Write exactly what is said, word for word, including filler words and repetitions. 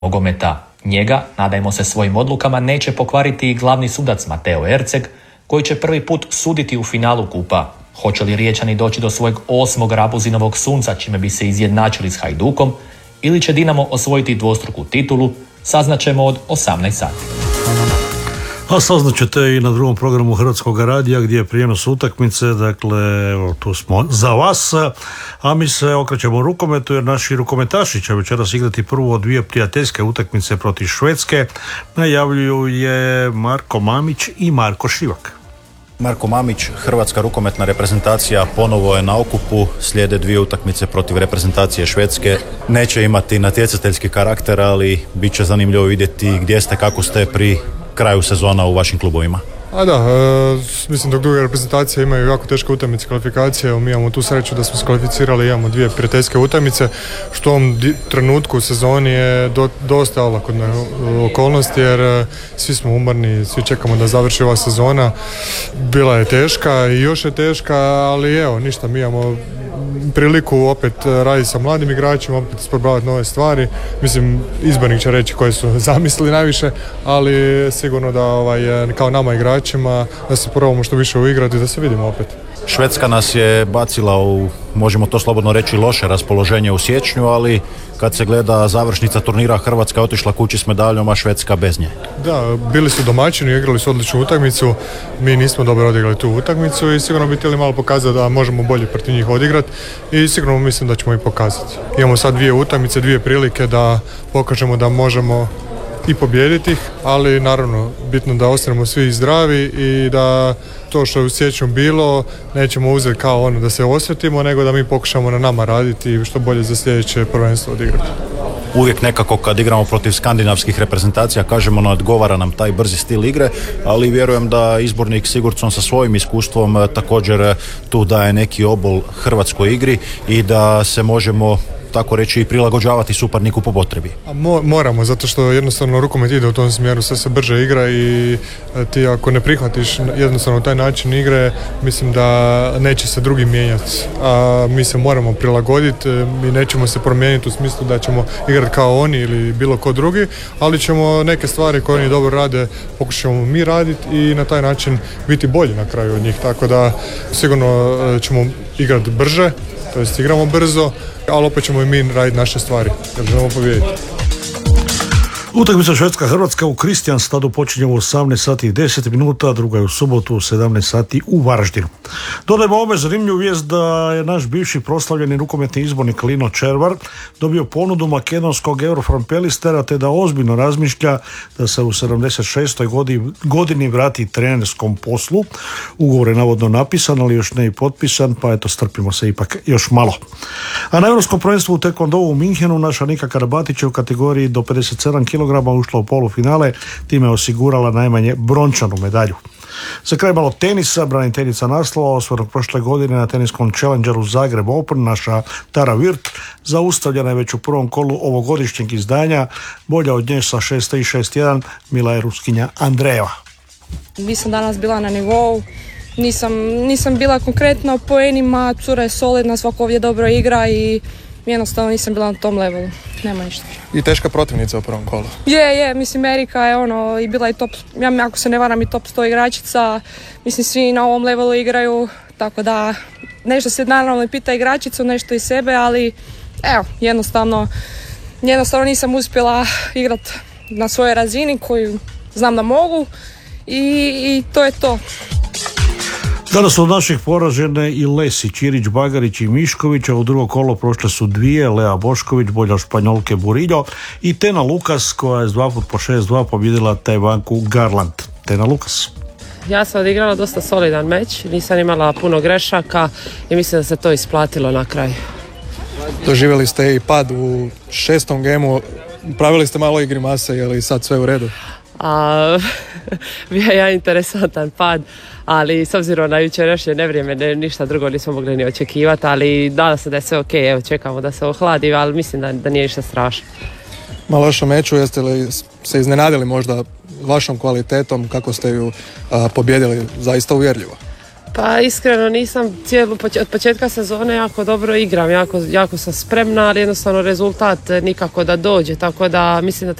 nogometa. Njega, nadajmo se svojim odlukama, neće pokvariti i glavni sudac Mateo Erceg, koji će prvi put suditi u finalu kupa. Hoće li Riječani doći do svojeg osmog Rabuzinovog sunca, čime bi se izjednačili s Hajdukom, ili će Dinamo osvojiti dvostruku titulu, saznaćemo od osamnaest sati. A saznaćete i na drugom programu Hrvatskog radija gdje je prijenos utakmice, dakle evo, tu smo za vas, a mi se okrećemo rukometu jer naši rukometaši će večeras igrati prvu od dvije prijateljske utakmice protiv Švedske, najavljuju je Marko Mamić i Marko Šivak. Marko Mamić, hrvatska rukometna reprezentacija, ponovo je na okupu, slijede dvije utakmice protiv reprezentacije Švedske. Neće imati natjecateljski karakter, ali bit će zanimljivo vidjeti gdje ste, kako ste pri kraju sezona u vašim klubovima. A da, e, mislim dok druge reprezentacije imaju jako teške utakmice, kvalifikacije, mi imamo tu sreću da smo se kvalificirali, imamo dvije prijateljske utakmice, što u ovom di- trenutku u sezoni je do, dosta olakotna okolnost, jer e, svi smo umorni, svi čekamo da završi ova sezona. Bila je teška i još je teška, ali evo, ništa, mi imamo priliku opet raditi sa mladim igračima, opet isprobavati nove stvari. Mislim, izbornik će reći koje su zamislili najviše, ali sigurno da ovaj, kao nama igračima da se probamo što više uigrati, da se vidimo opet. Švedska nas je bacila u, možemo to slobodno reći, loše raspoloženje u siječnju, ali kad se gleda završnica turnira, Hrvatska je otišla kući s medaljom, a Švedska bez nje. Da, bili su domaćini, igrali su odličnu utakmicu, mi nismo dobro odigrali tu utakmicu i sigurno bi htjeli malo pokazati da možemo bolje protiv njih odigrati i sigurno mislim da ćemo i pokazati. Imamo sad dvije utakmice, dvije prilike da pokažemo da možemo i pobijediti ih, ali naravno bitno da ostanemo svi zdravi i da to što je u siječnju bilo nećemo uzeti kao ono da se osvetimo, nego da mi pokušamo na nama raditi i što bolje za sljedeće prvenstvo odigrati. Uvijek nekako kad igramo protiv skandinavskih reprezentacija kažemo ne odgovara nam taj brzi stil igre, ali vjerujem da izbornik Sigurdsson sa svojim iskustvom također tu daje neki obol hrvatskoj igri i da se možemo tako reći i prilagođavati suparniku po potrebi. A mo- moramo, zato što jednostavno rukomet ide u tom smjeru, sve se brže igra i ti ako ne prihvatiš jednostavno taj način igre, mislim da neće se drugi mijenjati. A mi se moramo prilagoditi, mi nećemo se promijeniti u smislu da ćemo igrati kao oni ili bilo ko drugi, ali ćemo neke stvari koje oni dobro rade pokušamo mi raditi i na taj način biti bolji na kraju od njih, tako da sigurno ćemo igrati brže, to jest igramo brzo, ali opet ćemo i mi raditi naše stvari, jer želimo pobijediti. Utakmica Švedska-Hrvatska u Kristijanstadu počinje u osamnaest sati i deset minuta, druga je u subotu u sedamnaest sati u Varaždinu. Dodajmo ovome zanimljivu vijest da je naš bivši proslavljeni rukometni izbornik Lino Červar dobio ponudu makedonskog Euroframpelistera te da ozbiljno razmišlja da se u sedamdeset šestoj godini, godini vrati trenerskom poslu. Ugovor je navodno napisan, ali još ne i potpisan, pa eto strpimo se ipak još malo. A na Europskom prvenstvu u Taekwondovu u Minhenu naša Nika Karabatić je u kategoriji do pedeset sedam kilograma ušla u polufinale, time je osigurala najmanje brončanu medalju. Za kraj malo tenisa, braniteljica naslova osvojenog prošle godine na teniskom Challengeru Zagreb Open, naša Tara Virt, zaustavljena je već u prvom kolu ovogodišnjeg izdanja, bolja od nje sa šest tri šest jedan, Mila je Ruskinja Andrejeva. Nisam danas bila na nivou, nisam, nisam bila konkretno po enima, cura je solidna, svako ovdje dobro igra i jednostavno nisam bila na tom levelu, nema ništa. I teška protivnica u prvom kolu. Je, je, mislim Erika je ono i bila i top, ja ako se ne varam i top sto igračica, mislim svi na ovom levelu igraju, tako da nešto se naravno pita igračicu, nešto i sebe, ali evo, jednostavno, jednostavno nisam uspjela igrati na svojoj razini koju znam da mogu i, i to je to. Danas od naših poražene i Lesić, Čirić, Bagarić i Mišković, a u drugo kolo prošle su dvije, Lea Bošković, bolja od Španjolke Burillo i Tena Lukas, koja je s dva put po šest dva pobjedila Tajvanku Garland. Tena Lukas. Ja sam odigrala dosta solidan meč, nisam imala puno grešaka i mislim da se to isplatilo na kraju. Doživjeli ste i pad u šestom gemu, pravili ste malo i grimase, je li sad sve u redu? A, bio je ja interesantan pad, ali s obzirom na jučerašnje nevrijeme ne, ništa drugo nismo mogli ni očekivati, ali nadam se da je sve ok, evo čekamo da se ohladi, ali mislim da, da nije ništa strašno. Malo još o meču, jeste li se iznenadili možda vašom kvalitetom, kako ste ju a, pobjedili, zaista uvjerljivo? Pa iskreno nisam cijelu, od početka sezone jako dobro igram, jako, jako sam spremna, ali jednostavno rezultat nikako da dođe, tako da mislim da